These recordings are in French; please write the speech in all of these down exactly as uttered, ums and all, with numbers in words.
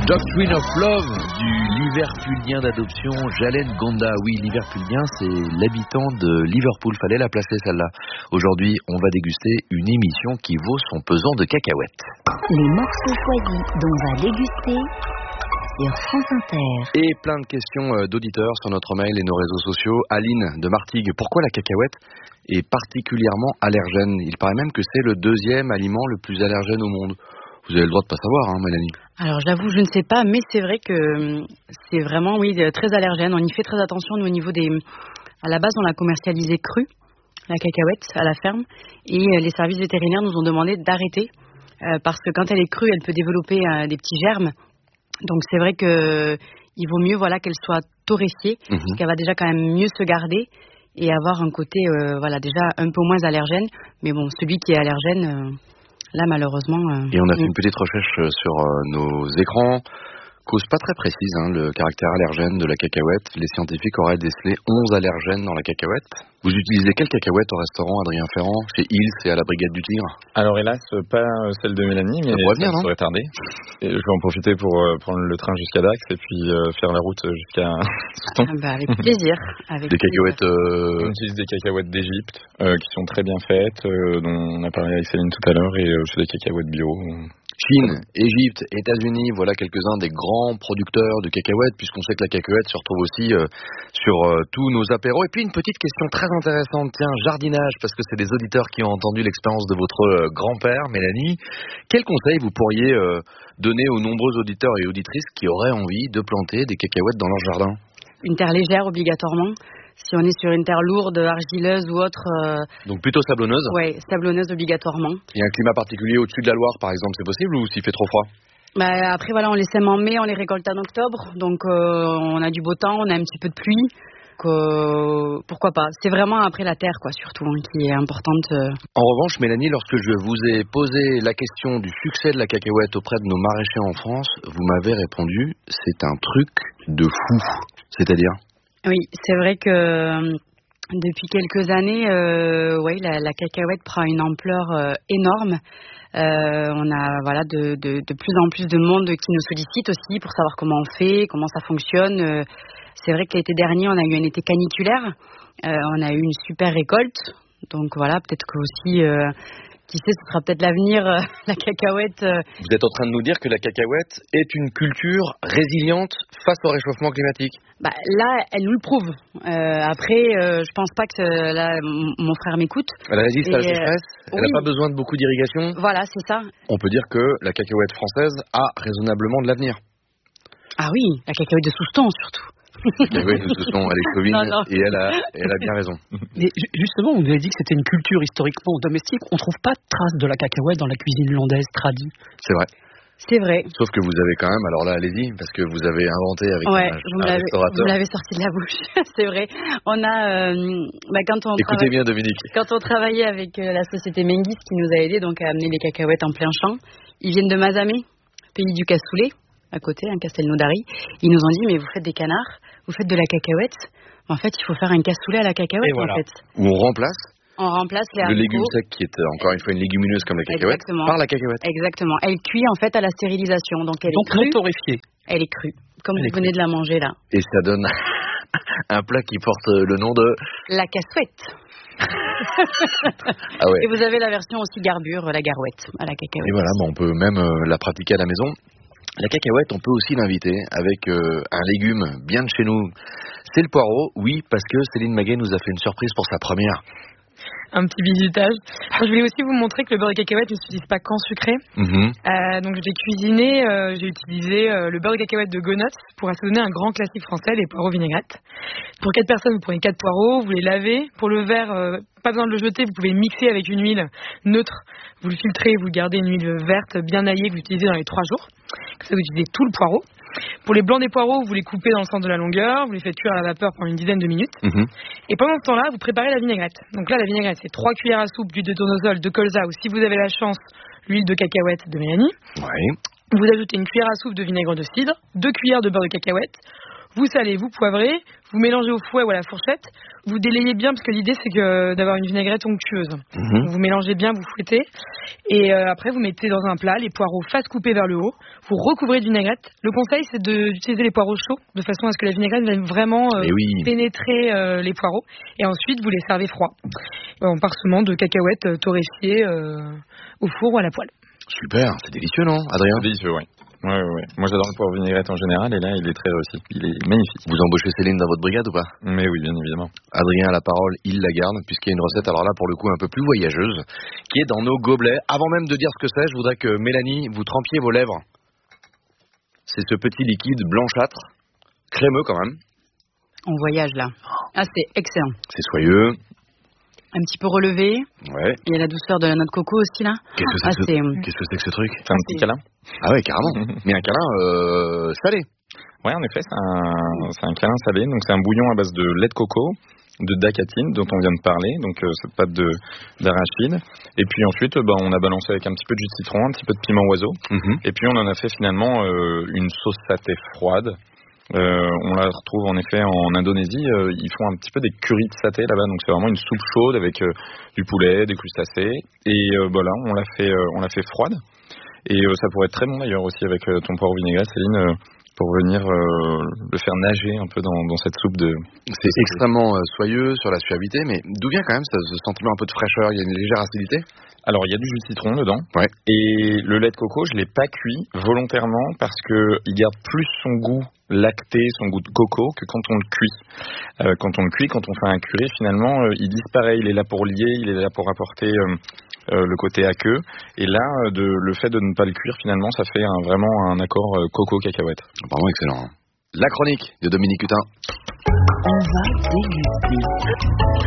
Doctrine of Love du Liverpoolien d'adoption Jalen Gonda. Oui, Liverpoolien, c'est l'habitant de Liverpool. Fallait la placer celle-là. Aujourd'hui, on va déguster une émission qui vaut son pesant de cacahuètes. Les morceaux choisis dont on va déguster sur France Inter. Et plein de questions d'auditeurs sur notre mail et nos réseaux sociaux. Aline de Martigues, pourquoi la cacahuète est particulièrement allergène? Il paraît même que c'est le deuxième aliment le plus allergène au monde. Vous avez le droit de pas savoir, hein, Mélanie. Alors j'avoue, je ne sais pas, mais c'est vrai que c'est vraiment, oui, très allergène. On y fait très attention, nous, au niveau des... À la base, on l'a commercialisé cru, la cacahuète, à la ferme. Et les services vétérinaires nous ont demandé d'arrêter. Euh, parce que quand elle est crue, elle peut développer euh, des petits germes. Donc c'est vrai que il vaut mieux, voilà, qu'elle soit torréfiée, mmh. parce qu'elle va déjà quand même mieux se garder et avoir un côté, euh, voilà, déjà un peu moins allergène. Mais bon, celui qui est allergène... Euh, Là, malheureusement... Euh... Et on a fait une petite recherche sur euh, nos écrans. Cause pas très précise, hein, le caractère allergène de la cacahuète. Les scientifiques auraient décelé onze allergènes dans la cacahuète. Vous utilisez quelle cacahuète au restaurant, Adrien Ferrand? Chez Hills et à la Brigade du Tigre? Alors hélas, pas celle de Mélanie, mais ça, venir, ça serait tardé. Et je vais en profiter pour euh, prendre le train jusqu'à Dax et puis euh, faire la route jusqu'à Souston. Ah bah, avec plaisir. Avec des cacahuètes... Euh... On utilise des cacahuètes d'Égypte euh, qui sont très bien faites, euh, dont on a parlé avec Céline tout à l'heure, et euh, c'est des cacahuètes bio. Chine, Égypte, États-Unis, voilà quelques-uns des grands producteurs de cacahuètes, puisqu'on sait que la cacahuète se retrouve aussi euh, sur euh, tous nos apéros. Et puis une petite question très intéressante, tiens, jardinage, parce que c'est des auditeurs qui ont entendu l'expérience de votre euh, grand-père, Mélanie. Quel conseil vous pourriez euh, donner aux nombreux auditeurs et auditrices qui auraient envie de planter des cacahuètes dans leur jardin? Une terre légère, obligatoirement. Si on est sur une terre lourde, argileuse ou autre... Euh... Donc plutôt sablonneuse? Oui, sablonneuse obligatoirement. Il y a un climat particulier au-dessus de la Loire, par exemple, c'est possible, ou s'il fait trop froid? Bah, après, voilà, on les sème en mai, on les récolte en octobre. Donc euh, on a du beau temps, on a un petit peu de pluie. Donc, euh, pourquoi pas? C'est vraiment après la terre, quoi, surtout, hein, qui est importante. Euh... En revanche, Mélanie, lorsque je vous ai posé la question du succès de la cacahuète auprès de nos maraîchers en France, vous m'avez répondu, c'est un truc de fou. C'est-à-dire? Oui, c'est vrai que euh, depuis quelques années, euh, ouais, la, la cacahuète prend une ampleur euh, énorme. Euh, on a voilà de, de, de plus en plus de monde qui nous sollicite aussi pour savoir comment on fait, comment ça fonctionne. Euh, c'est vrai que l'été dernier, on a eu un été caniculaire. Euh, on a eu une super récolte. Donc voilà, peut-être que aussi... Euh, Qui sait, ce sera peut-être l'avenir, euh, la cacahuète. Euh... Vous êtes en train de nous dire que la cacahuète est une culture résiliente face au réchauffement climatique? Bah, là, elle nous le prouve. Euh, après, euh, je pense pas que euh, là, m- mon frère m'écoute. Elle résiste Et, à la sécheresse, euh, elle n'a oui. pas besoin de beaucoup d'irrigation. Voilà, c'est ça. On peut dire que la cacahuète française a raisonnablement de l'avenir. Ah oui, la cacahuète de Souston surtout. Oui, ce sont elle est covine non, non. et elle a, elle a bien raison. Mais justement, vous avez dit que c'était une culture historiquement domestique. On ne trouve pas de traces de la cacahuète dans la cuisine hollandaise tradie. C'est vrai. C'est vrai. Sauf que vous avez quand même, alors là, allez-y, parce que vous avez inventé avec ouais, un, vous un l'avez, restaurateur. vous l'avez sorti de la bouche, c'est vrai. On a, euh, bah quand on Écoutez travaille, bien, Dominique. Quand on travaillait avec euh, la société Mengis qui nous a aidés donc à amener les cacahuètes en plein champ, ils viennent de Mazamet, pays du cassoulet, à côté, un Castelnaudary. Ils nous ont dit, mais vous faites des canards, vous faites de la cacahuète. En fait, il faut faire un cassoulet à la cacahuète, voilà. en fait. Où on remplace On remplace les le haricots. légume sec, qui est encore une fois une légumineuse comme la cacahuète, Exactement. par la cacahuète. Exactement. Elle cuit en fait à la stérilisation. Donc elle Donc est crue. non torréfiée. Elle est crue, comme Elle vous venez de la manger là. Et ça donne un plat qui porte le nom de... La cassouette. Ah ouais. Et vous avez la version aussi garbure, la garouette, à la cacahuète. Et voilà, bah on peut même euh, la pratiquer à la maison. La cacahuète, on peut aussi l'inviter avec euh, un légume bien de chez nous. C'est le poireau, oui, parce que Céline Maguet nous a fait une surprise pour sa première. Un petit visitage. Alors, je voulais aussi vous montrer que le beurre de cacahuète ne s'utilise pas qu'en sucré. Mm-hmm. Euh, donc j'ai cuisiné, euh, j'ai utilisé euh, le beurre de cacahuète de Gonot pour assaisonner un grand classique français, les poireaux vinaigrettes. Pour quatre personnes, vous prenez quatre poireaux, vous les lavez. Pour le verre, euh, pas besoin de le jeter, vous pouvez le mixer avec une huile neutre. Vous le filtrez, vous gardez une huile verte bien aillée que vous utilisez dans les trois jours. Comme ça, vous utilisez tout le poireau. Pour les blancs des poireaux, vous les coupez dans le sens de la longueur, vous les faites cuire à la vapeur pendant une dizaine de minutes. Mmh. Et pendant ce temps-là, vous préparez la vinaigrette. Donc là, la vinaigrette, c'est trois cuillères à soupe d'huile de tournesol, de colza, ou si vous avez la chance, l'huile de cacahuète de Mélanie. Ouais. Vous ajoutez une cuillère à soupe de vinaigre de cidre, deux cuillères de beurre de cacahuète. vous salez, vous poivrez, vous mélangez au fouet ou à la fourchette, vous délayez bien parce que l'idée c'est que d'avoir une vinaigrette onctueuse. Mmh. Vous mélangez bien, vous fouettez et euh, après vous mettez dans un plat les poireaux face coupée vers le haut, vous recouvrez de vinaigrette. Le conseil c'est de, d'utiliser les poireaux chauds de façon à ce que la vinaigrette vienne vraiment euh, oui. pénétrer euh, les poireaux et ensuite vous les servez froids en parsemant de cacahuètes euh, torréfiées euh, au four ou à la poêle. Super, c'est délicieux non Adrien? C'est délicieux, oui. Ouais, ouais, ouais. Moi j'adore le poivre vinaigrette en général et là il est très réussi, il est magnifique. Vous embauchez Céline dans votre brigade ou pas? Mais oui, bien évidemment. Adrien a la parole, il la garde puisqu'il y a une recette, alors là pour le coup un peu plus voyageuse, qui est dans nos gobelets. Avant même de dire ce que c'est, je voudrais que Mélanie, vous trempiez vos lèvres. C'est ce petit liquide blanchâtre, crémeux quand même. On voyage là. Ah c'est excellent. C'est soyeux. Un petit peu relevé. Ouais. Il y a la douceur de la noix de coco aussi là. Qu'est-ce que c'est, ah, que, c'est... ce... Qu'est-ce que, c'est que ce truc? C'est un petit câlin. Ah ouais, carrément. Mais un câlin euh, salé. Ouais, en effet, c'est un, c'est un câlin salé. Donc c'est un bouillon à base de lait de coco, de dacatine dont on vient de parler, donc euh, cette pâte de, d'arachide. Et puis ensuite, bah, on a balancé avec un petit peu de jus de citron, un petit peu de piment oiseau. Mm-hmm. Et puis on en a fait finalement euh, une sauce satay froide. Euh, on la retrouve en effet en Indonésie, euh, ils font un petit peu des currys de saté là-bas, donc c'est vraiment une soupe chaude avec euh, du poulet, des crustacés, et euh, voilà, on l'a fait, euh, on l'a fait froide, et euh, ça pourrait être très bon d'ailleurs aussi avec euh, ton poireau vinaigrette, Céline, euh, pour venir euh, le faire nager un peu dans, dans cette soupe de... C'est extrêmement euh, soyeux sur la suavité, mais d'où vient quand même ce, ce sentiment un peu de fraîcheur? Il y a une légère acidité? Alors, il y a du jus de citron dedans. Ouais. Et le lait de coco, je l'ai pas cuit volontairement parce que il garde plus son goût lacté, son goût de coco que quand on le cuit. Euh, quand on le cuit, quand on fait un curry, finalement, euh, il disparaît. Il est là pour lier, il est là pour apporter euh, euh, le côté aqueux. Et là, de, le fait de ne pas le cuire, finalement, ça fait un, vraiment un accord euh, coco-cacahuète. Vraiment excellent. La chronique de Dominique Hutin. On va déguster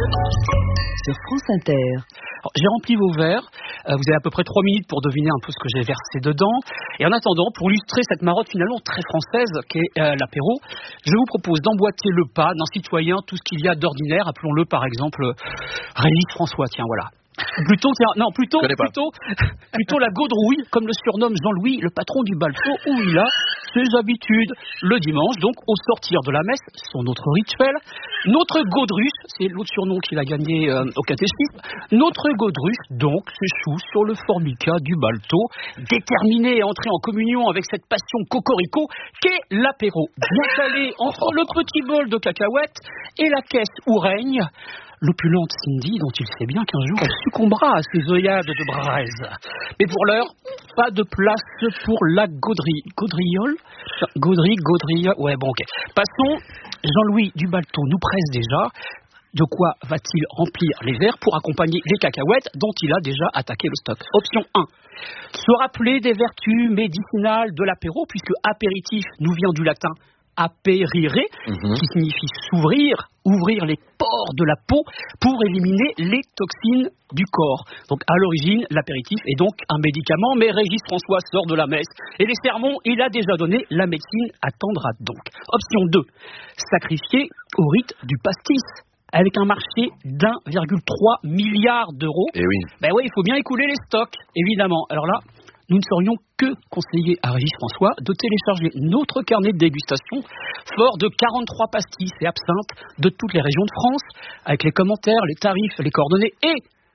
sur France Inter. Alors, j'ai rempli vos verres. Euh, vous avez à peu près trois minutes pour deviner un peu ce que j'ai versé dedans. Et en attendant, pour illustrer cette marotte finalement très française qu'est euh, l'apéro, je vous propose d'emboîter le pas d'un citoyen, tout ce qu'il y a d'ordinaire. Appelons-le par exemple Régis François. Tiens, voilà. Plutôt, tiens, non, plutôt, plutôt, plutôt la gaudrouille, comme le surnomme Jean-Louis, le patron du balto, où il a ses habitudes. Le dimanche, donc, au sortir de la messe, son autre rituel. Notre gaudruche, c'est l'autre surnom qu'il a gagné euh, au catéchisme. Notre gaudruche, donc, s'échoue sur le formica du balto, déterminé à entrer en communion avec cette passion cocorico qu'est l'apéro. Bien calé entre le petit bol de cacahuètes et la caisse où règne l'opulente Cindy, dont il sait bien qu'un jour elle succombera à ses œillades de braise. Mais pour l'heure, pas de place pour la gaudrie. Gaudriole Gaudrie, gaudriole. Ouais, bon, ok. Passons. Jean-Louis du Balto nous presse déjà. De quoi va-t-il remplir les verres pour accompagner les cacahuètes dont il a déjà attaqué le stock? Option un. Se rappeler des vertus médicinales de l'apéro, puisque apéritif nous vient du latin apérire, mmh. qui signifie s'ouvrir, ouvrir les pores de la peau pour éliminer les toxines du corps. Donc à l'origine, l'apéritif est donc un médicament, mais Régis François sort de la messe et les sermons, il a déjà donné, la médecine attendra donc. Option deux, sacrifier au rite du pastis. Avec un marché d'un virgule trois milliard d'euros. Et oui. Ben oui, il faut bien écouler les stocks, évidemment. Alors là, nous ne saurions que conseiller à Régis François de télécharger notre carnet de dégustation fort de quarante-trois pastis et absinthes de toutes les régions de France, avec les commentaires, les tarifs, les coordonnées et...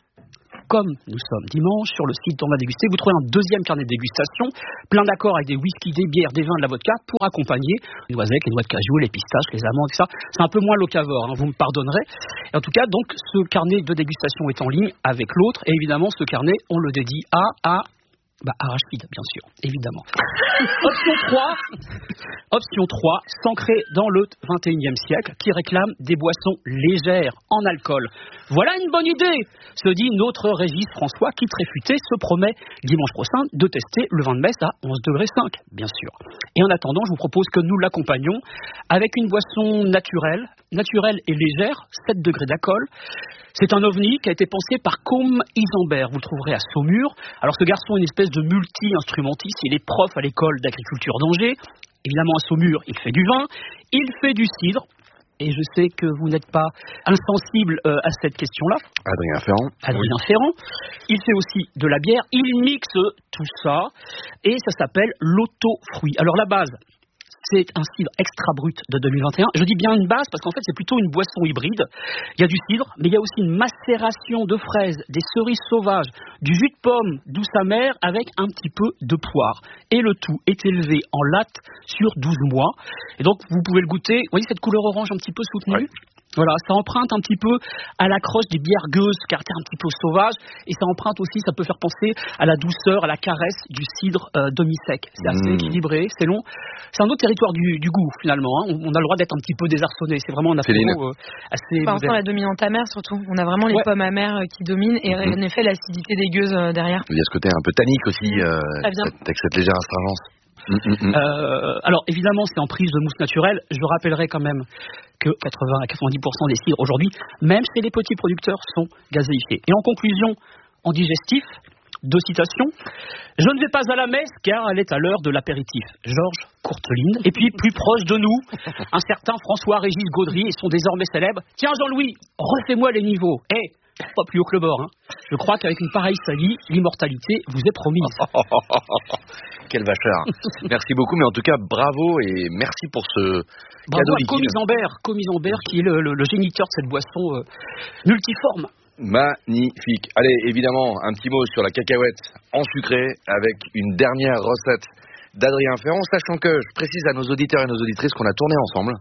Comme nous sommes dimanche, sur le site On va déguster, vous trouvez un deuxième carnet de dégustation, plein d'accords avec des whisky, des bières, des vins, de la vodka, pour accompagner les noisettes, les noix de cajou, les pistaches, les amandes, et ça. C'est un peu moins locavore, hein, vous me pardonnerez. Et en tout cas, donc, ce carnet de dégustation est en ligne avec l'autre, et évidemment, ce carnet, on le dédie à... à Bah, arachide, bien sûr, évidemment. Option trois, option trois, s'ancrer dans le vingt et unième siècle, qui réclame des boissons légères en alcool. Voilà une bonne idée, se dit notre Régis François, qui, très futé, se promet dimanche prochain de tester le vin de messe à onze degrés cinq, bien sûr. Et en attendant, je vous propose que nous l'accompagnions avec une boisson naturelle, naturelle et légère, sept degrés d'alcool. C'est un ovni qui a été pensé par Côme Isambert, vous le trouverez à Saumur. Alors ce garçon est une espèce de multi-instrumentiste, il est prof à l'école d'agriculture d'Angers. Évidemment à Saumur, il fait du vin, il fait du cidre. Et je sais que vous n'êtes pas insensible euh, à cette question-là. Adrien Ferrand. Adrien oui. Ferrand. Il fait aussi de la bière, il mixe tout ça et ça s'appelle l'auto-fruit. Alors la base, c'est un cidre extra brut de deux mille vingt et un. Je dis bien une base parce qu'en fait, c'est plutôt une boisson hybride. Il y a du cidre, mais il y a aussi une macération de fraises, des cerises sauvages, du jus de pomme douce amère avec un petit peu de poire. Et le tout est élevé en latte sur douze mois. Et donc, vous pouvez le goûter. Vous voyez cette couleur orange un petit peu soutenue ? Ouais. Voilà, ça emprunte un petit peu à la croche des bières gueuses, caractère un petit peu sauvage, et ça emprunte aussi, ça peut faire penser à la douceur, à la caresse du cidre euh, demi-sec. C'est assez mmh. équilibré, c'est long. C'est un autre territoire du, du goût, finalement. Hein. On, on a le droit d'être un petit peu désarçonné. C'est vraiment un apéro euh, assez... Par rapport à la dominante amère, surtout. On a vraiment les ouais. pommes amères qui dominent, et mmh. en effet, l'acidité des gueuses euh, derrière. Il y a ce côté un peu tannique aussi, euh, avec cette légère astringence. Mmh, mmh. Euh, alors évidemment c'est en prise de mousse naturelle. Je rappellerai quand même que quatre-vingts à quatre-vingt-dix pour cent des cidres aujourd'hui, même chez les petits producteurs, sont gazéifiés. Et en conclusion, en digestif, deux citations. Je ne vais pas à la messe car elle est à l'heure de l'apéritif. Georges Courteline. Et puis plus proche de nous, un certain François-Régis Gaudry et son désormais célèbre. Tiens Jean-Louis, refais-moi les niveaux. Eh hey, pas plus haut que le bord. Hein. Je crois qu'avec une pareille saillie, l'immortalité vous est promise. Quel vacheur. Merci beaucoup, mais en tout cas, bravo et merci pour ce bravo cadeau à Comisambert, Comisambert qui est le, le, le géniteur de cette boisson euh, multiforme. Magnifique. Allez, évidemment, un petit mot sur la cacahuète en sucré avec une dernière recette d'Adrien Ferrand, sachant que je précise à nos auditeurs et nos auditrices qu'on a tourné ensemble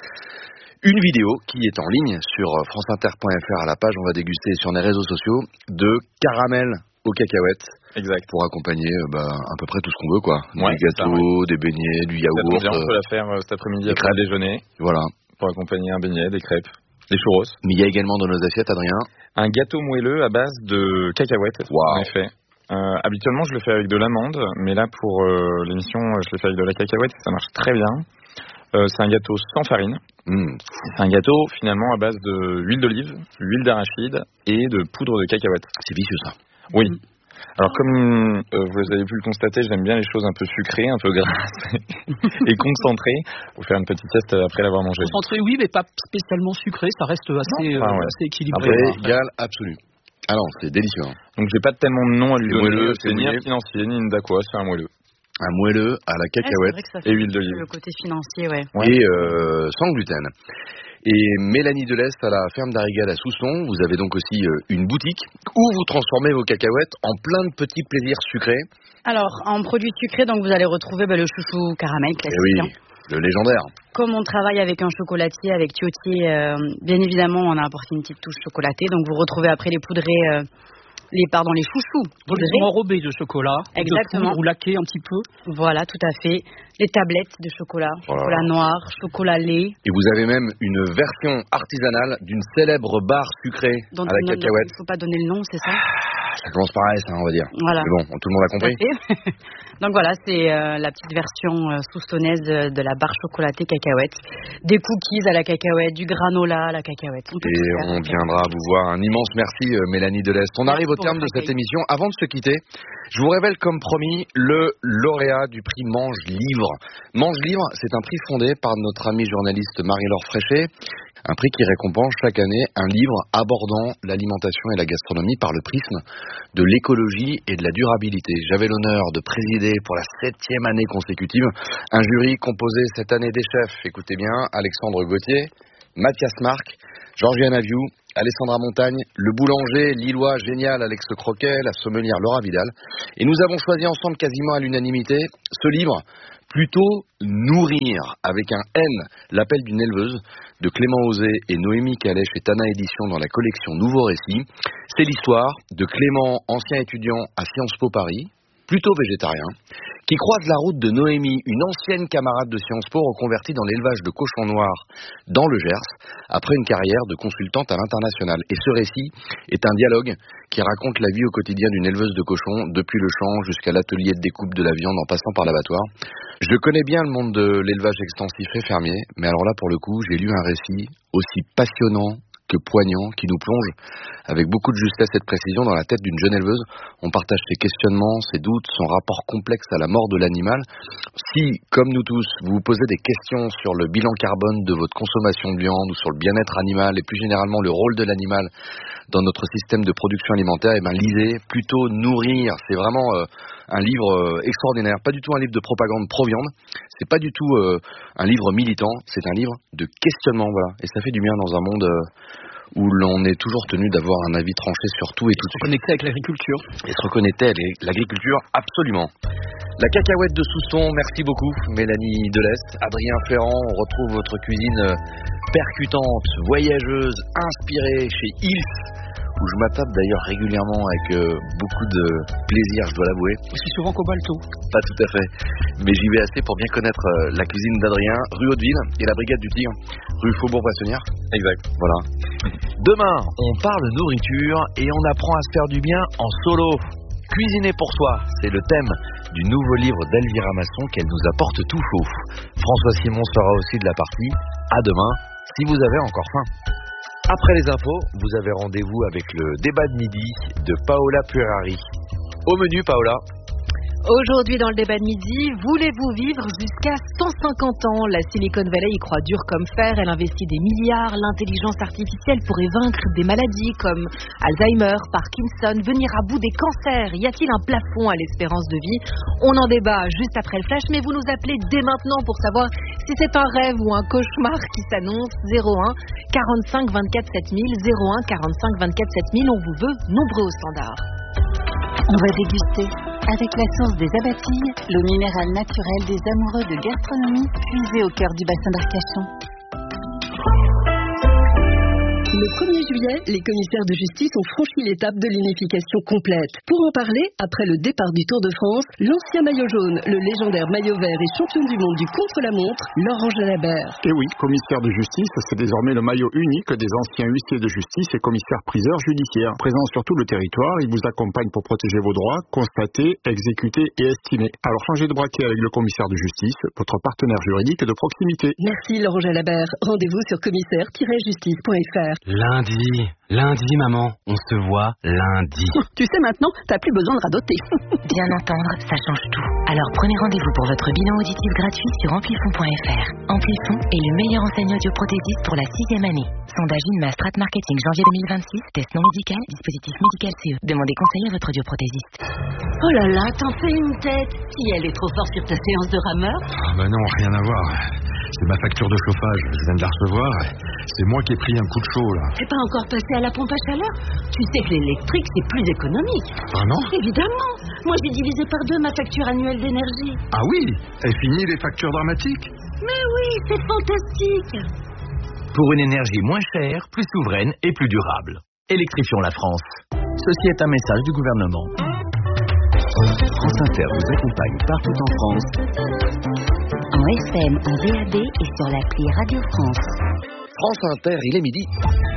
une vidéo qui est en ligne sur franceinter point f r à la page, on va déguster sur les réseaux sociaux, de caramel aux cacahuètes. Exact. Pour accompagner bah, à peu près tout ce qu'on veut, quoi. Ouais, des gâteaux, ouais. des beignets, du yaourt. Bien, on peut la faire euh, cet après-midi après le déjeuner. Voilà. Pour accompagner un beignet, des crêpes, des churros. Mais il y a également dans nos assiettes, Adrien, un gâteau moelleux à base de cacahuètes. Wow. En effet. Euh, habituellement, je le fais avec de l'amande, mais là, pour euh, l'émission, je le fais avec de la cacahuète et ça marche très bien. Euh, c'est un gâteau sans farine. Mmh. C'est un gâteau finalement à base d'huile d'olive, huile d'arachide et de poudre de cacahuète. C'est vicieux ça. Oui. Mmh. Alors comme euh, vous avez pu le constater, j'aime bien les choses un peu sucrées, un peu grasses et concentrées. Faut faire une petite sieste après l'avoir mangé. Concentré, oui, mais pas spécialement sucré. Ça reste assez, ah, ouais. euh, assez équilibré. Après, égal absolu. Ah non, c'est délicieux. Hein. Donc j'ai pas tellement de nom à lui donner. Moelleux, c'est ni un financier ni une d'aqua, c'est un moelleux. Un moelleux à la cacahuète ouais, et huile d'olive. Le côté financier, ouais. ouais. Et euh, sans gluten. Et Mélanie Deleste à la ferme d'Arrigade à Souston, vous avez donc aussi euh, une boutique où vous transformez vos cacahuètes en plein de petits plaisirs sucrés. Alors, en produits sucrés, donc vous allez retrouver bah, le chouchou caramel classique. Et oui, hein. Le légendaire. Comme on travaille avec un chocolatier, avec Thiotier, euh, bien évidemment, on a apporté une petite touche chocolatée. Donc vous retrouvez après les poudrés... Euh, Les, pardon, les chouchous. Donc ils sont enrobés de chocolat, exactement, ou laqués un petit peu. Voilà, tout à fait. Les tablettes de chocolat, voilà. Chocolat noir, chocolat lait. Et vous avez même une version artisanale d'une célèbre barre sucrée dont à la non, cacahuète. Il ne faut pas donner le nom, c'est ça? Ça commence pareil, ça, on va dire. Voilà. Mais bon, tout le monde a compris. Donc voilà, c'est euh, la petite version euh, soustonnaise de, de la barre chocolatée cacahuète. Des cookies à la cacahuète, du granola à la cacahuète. On Et on viendra vous voir. Un immense merci, euh, Mélanie Deleste. On merci arrive au terme de cette émission. Avant de se quitter, je vous révèle comme promis le lauréat du prix Mange Livre. Mange Livre, c'est un prix fondé par notre amie journaliste Marie-Laure Fréchet. Un prix qui récompense chaque année un livre abordant l'alimentation et la gastronomie par le prisme de l'écologie et de la durabilité. J'avais l'honneur de présider pour la septième année consécutive un jury composé cette année des chefs, écoutez bien, Alexandre Gauthier, Mathias Marc, Georgiana Viou, Alessandra Montagne, le boulanger lillois génial Alex Croquet, la sommelière Laura Vidal. Et nous avons choisi ensemble quasiment à l'unanimité ce livre, plutôt Nourrir, avec un N, l'appel d'une éleveuse, de Clément Osé et Noémie Calais chez Tana Édition dans la collection Nouveau Récit. C'est l'histoire de Clément, ancien étudiant à Sciences Po Paris, plutôt végétarien, qui croise la route de Noémie, une ancienne camarade de Sciences Po reconvertie dans l'élevage de cochons noirs dans le Gers, après une carrière de consultante à l'international. Et ce récit est un dialogue qui raconte la vie au quotidien d'une éleveuse de cochons, depuis le champ jusqu'à l'atelier de découpe de la viande en passant par l'abattoir. Je connais bien le monde de l'élevage extensif et fermier, mais alors là, pour le coup, j'ai lu un récit aussi passionnant que poignant, qui nous plonge avec beaucoup de justesse et de précision dans la tête d'une jeune éleveuse. On partage ses questionnements, ses doutes, son rapport complexe à la mort de l'animal. Si, comme nous tous, vous vous posez des questions sur le bilan carbone de votre consommation de viande ou sur le bien-être animal et plus généralement le rôle de l'animal dans notre système de production alimentaire, eh ben lisez plutôt Nourrir. C'est vraiment euh, un livre euh, extraordinaire, pas du tout un livre de propagande pro-viande, c'est pas du tout euh, un livre militant, c'est un livre de questionnement, voilà. Et ça fait du bien dans un monde euh, où l'on est toujours tenu d'avoir un avis tranché sur tout et tout de suite. Se reconnecter avec l'agriculture. Et se reconnecter avec l'agriculture, absolument. La cacahuète de Souston, merci beaucoup Mélanie Delest. Adrien Ferrand, on retrouve votre cuisine percutante, voyageuse, inspirée chez Ils, où je m'attape d'ailleurs régulièrement avec euh, beaucoup de plaisir, je dois l'avouer. Aussi souvent qu'au Balto. Pas tout à fait, mais j'y vais assez pour bien connaître euh, la cuisine d'Adrien, rue Hauteville et la Brigade du Tigre, rue Faubourg-Poissonnière. Exact. Voilà. Demain, on parle nourriture et on apprend à se faire du bien en solo. Cuisiner pour soi, c'est le thème du nouveau livre d'Elvira Masson qu'elle nous apporte tout chaud. François Simon sera aussi de la partie. À demain, si vous avez encore faim. Après les infos, vous avez rendez-vous avec le débat de midi de Paola Puerari. Au menu, Paola. Aujourd'hui dans le débat de midi, voulez-vous vivre jusqu'à cent cinquante ans? La Silicon Valley y croit dur comme fer, elle investit des milliards, l'intelligence artificielle pourrait vaincre des maladies comme Alzheimer, Parkinson, venir à bout des cancers. Y a-t-il un plafond à l'espérance de vie? On en débat juste après le flash, mais vous nous appelez dès maintenant pour savoir si c'est un rêve ou un cauchemar qui s'annonce. Zéro un quarante-cinq vingt-quatre sept mille, zéro un quarante-cinq vingt-quatre sept mille, on vous veut nombreux au standard. On va déguster avec la source des Abatilles, l'eau minérale naturelle des amoureux de gastronomie, puisée au cœur du bassin d'Arcachon. Le premier juillet, les commissaires de justice ont franchi l'étape de l'unification complète. Pour en parler, après le départ du Tour de France, l'ancien maillot jaune, le légendaire maillot vert et champion du monde du contre-la-montre, Laurent Jalabert. Et oui, commissaire de justice, c'est désormais le maillot unique des anciens huissiers de justice et commissaires-priseurs judiciaires. Présents sur tout le territoire, ils vous accompagnent pour protéger vos droits, constater, exécuter et estimer. Alors changez de braquet avec le commissaire de justice, votre partenaire juridique de proximité. Merci Laurent Jalabert. Rendez-vous sur commissaire tiret justice point f r. Lundi, lundi maman, on se voit lundi. Tu sais maintenant, t'as plus besoin de radoter. Bien entendre, ça change tout. Alors prenez rendez-vous pour votre bilan auditif gratuit sur amplifon point f r. Amplifon est le meilleur enseigne audioprothésiste pour la sixième année. Sondage Inma Strat Marketing janvier deux mille vingt-six, test non médical, dispositif médical C E. Demandez conseil à votre audioprothésiste. Oh là là, t'en fais une tête. Si elle est trop forte sur ta séance de rameur. Ah bah non, rien à voir. C'est ma facture de chauffage, je viens de la recevoir. C'est moi qui ai pris un coup de chaud là. T'es pas encore passé à la pompe à chaleur? Tu sais que l'électrique c'est plus économique. Vraiment? Évidemment. Moi j'ai divisé par deux ma facture annuelle d'énergie. Ah oui? Et fini les factures dramatiques? Mais oui, c'est fantastique. Pour une énergie moins chère, plus souveraine et plus durable. Électrifions la France. Ceci est un message du gouvernement. France Inter vous accompagne partout en France. En F M, en V A B et sur l'appli Radio France. France Inter, il est midi.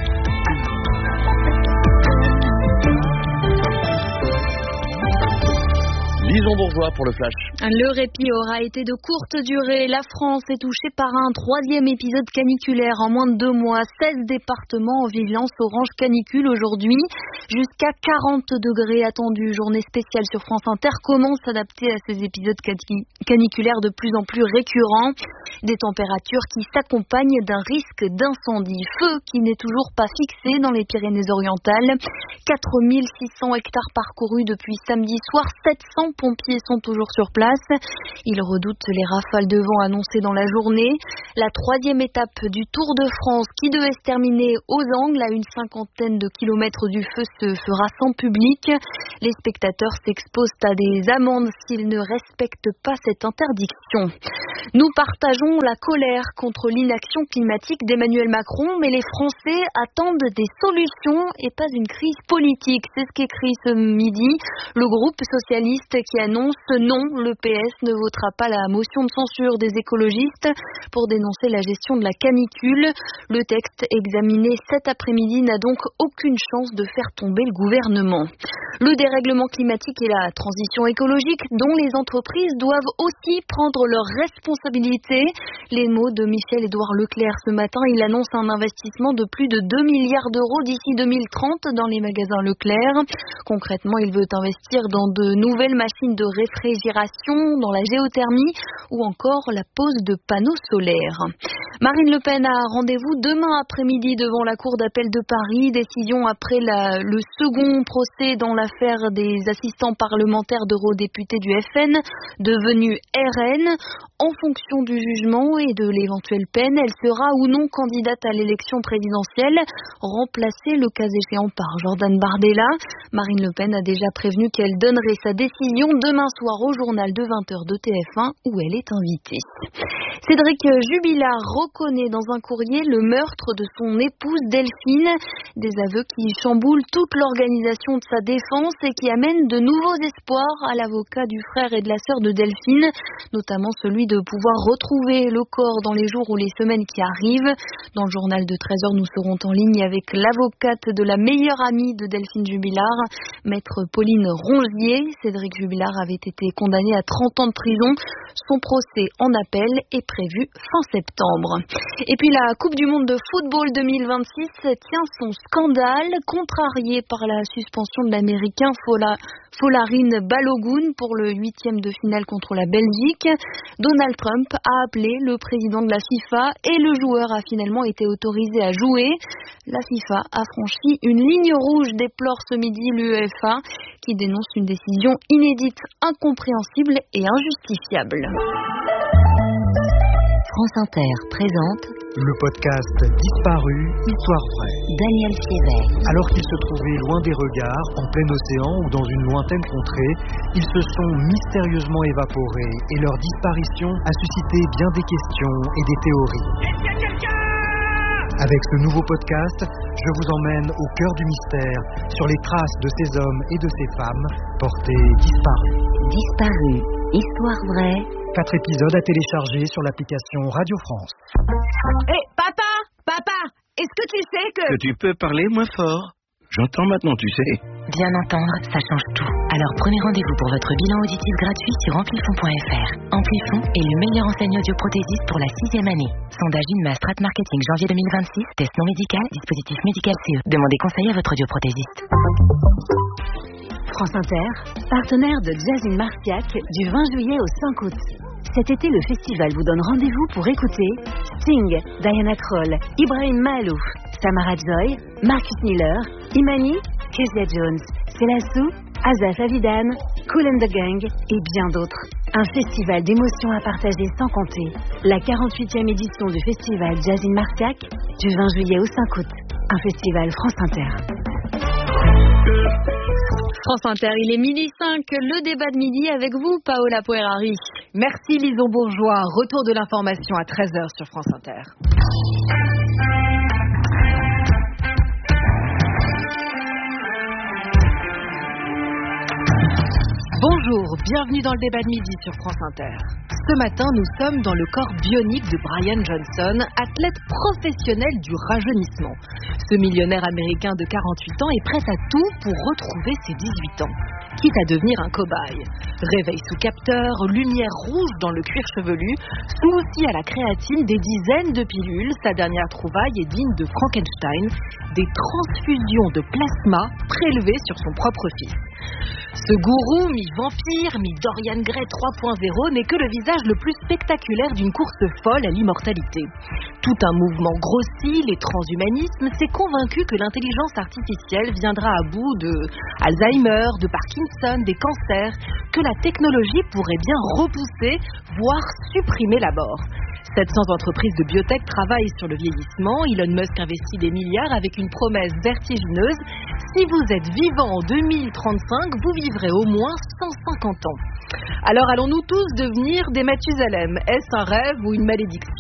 Lison Bourgeois pour le flash. Le répit aura été de courte durée. La France est touchée par un troisième épisode caniculaire en moins de deux mois. seize départements en vigilance orange canicule aujourd'hui. Jusqu'à quarante degrés attendus. Journée spéciale sur France Inter. Comment s'adapter à ces épisodes caniculaires de plus en plus récurrents? Des températures qui s'accompagnent d'un risque d'incendie. Feu qui n'est toujours pas fixé dans les Pyrénées-Orientales. quatre mille six cents hectares parcourus depuis samedi soir. sept cents pompiers sont toujours sur place. Ils redoutent les rafales de vent annoncées dans la journée. La troisième étape du Tour de France qui devait se terminer aux Angles à une cinquantaine de kilomètres du feu se fera sans public. Les spectateurs s'exposent à des amendes s'ils ne respectent pas cette interdiction. Nous partageons la colère contre l'inaction climatique d'Emmanuel Macron, mais les Français attendent des solutions et pas une crise politique. C'est ce qu'écrit ce midi le groupe socialiste qui annonce non, le P S ne votera pas la motion de censure des écologistes pour dénoncer la gestion de la canicule. Le texte examiné cet après-midi n'a donc aucune chance de faire tomber le gouvernement. Le dérèglement climatique et la transition écologique dont les entreprises doivent aussi prendre leurs responsabilités. Les mots de Michel-Édouard Leclerc ce matin, il annonce un investissement de plus de deux milliards d'euros d'ici deux mille trente dans les magasins Leclerc. Concrètement, il veut investir dans de nouvelles machines de réfrigération, dans la géothermie ou encore la pose de panneaux solaires. Marine Le Pen a rendez-vous demain après-midi devant la Cour d'appel de Paris. Décision après la, le second procès dans l'affaire des assistants parlementaires d'eurodéputés du F N, devenus R N. En fonction du jugement et de l'éventuelle peine, elle sera ou non candidate à l'élection présidentielle, remplacée le cas échéant par Jordan Bardella. Marine Le Pen a déjà prévenu qu'elle donnerait sa décision demain soir au journal de vingt heures de T F un où elle est invitée. Cédric Jubilard reconnaît dans un courrier le meurtre de son épouse Delphine. Des aveux qui chamboulent toute l'organisation de sa défense et qui amènent de nouveaux espoirs à l'avocat du frère et de la sœur de Delphine, notamment celui de pouvoir retrouver le corps dans les jours ou les semaines qui arrivent. Dans le journal de treize heures, nous serons en ligne avec l'avocate de la meilleure amie de Delphine Jubilard, maître Pauline Rongier. Cédric Jubilard avait été condamné à trente ans de prison. Son procès en appel est prévu fin septembre. Et puis la Coupe du Monde de football deux mille vingt-six tient son scandale, contrarié par la suspension de l'Américain Fola, Folarin Balogun pour le huitième de finale contre la Belgique. Donald Trump a appelé le président de la FIFA et le joueur a finalement été autorisé à jouer. La FIFA a franchi une ligne rouge, déplore ce midi l'UEFA, qui dénonce une décision inédite, incompréhensible et injustifiable. France Inter présente le podcast Disparu, Histoire vraie. Daniel Siévet. Alors qu'ils se trouvaient loin des regards, en plein océan ou dans une lointaine contrée, ils se sont mystérieusement évaporés et leur disparition a suscité bien des questions et des théories. Avec ce nouveau podcast, je vous emmène au cœur du mystère, sur les traces de ces hommes et de ces femmes portés disparus. Disparus, Histoire vraie. Quatre épisodes à télécharger sur l'application Radio France. Hé, hey, papa, papa, est-ce que tu sais que... Que tu peux parler moins fort. J'entends maintenant, tu sais. Bien entendre, ça change tout. Alors prenez rendez-vous pour votre bilan auditif gratuit sur amplifon point f r. Amplifon est le meilleur enseigne audioprothésiste pour la sixième année. Sondage Inma Strat Marketing janvier deux mille vingt-six. Test non médical, dispositif médical C E. Demandez conseil à votre audioprothésiste. France Inter, partenaire de Jazzin Marciac du vingt juillet au cinq août. Cet été, le festival vous donne rendez-vous pour écouter Sting, Diana Krall, Ibrahim Maalouf, Samara Joy, Marcus Miller, Imani, Kezia Jones, Selassou, Azaf Avidan, Kool and the Gang et bien d'autres. Un festival d'émotions à partager sans compter. La quarante-huitième édition du festival Jazzin Marciac du vingt juillet au cinq août. Un festival France Inter. France Inter, il est midi cinq, le débat de midi avec vous, Paola Puerari. Merci Lison Bourgeois, retour de l'information à treize heures sur France Inter. Bonjour, bienvenue dans le débat de midi sur France Inter. Ce matin, nous sommes dans le corps bionique de Brian Johnson, athlète professionnel du rajeunissement. Ce millionnaire américain de quarante-huit ans est prêt à tout pour retrouver ses dix-huit ans, quitte à devenir un cobaye. Réveil sous capteur, lumière rouge dans le cuir chevelu, souci à la créatine, des dizaines de pilules, sa dernière trouvaille est digne de Frankenstein, des transfusions de plasma prélevées sur son propre fils. Ce gourou, mi-vampire, mi-Dorian Gray trois point zéro, n'est que le visage le plus spectaculaire d'une course folle à l'immortalité. Tout un mouvement grossit, les transhumanismes, s'est convaincu que l'intelligence artificielle viendra à bout de Alzheimer, de Parkinson, des cancers, que la technologie pourrait bien repousser, voire supprimer la mort. sept cents entreprises de biotech travaillent sur le vieillissement. Elon Musk investit des milliards avec une promesse vertigineuse. Si vous êtes vivant en deux mille trente-cinq, vous vivrez au moins cent cinquante ans. Alors allons-nous tous devenir des Mathusalem? Est-ce un rêve ou une malédiction?